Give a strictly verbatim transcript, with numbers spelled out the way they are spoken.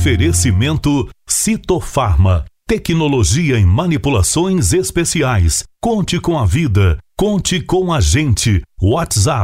Oferecimento Citofarma. Tecnologia em manipulações especiais. Conte com a vida. Conte com a gente. WhatsApp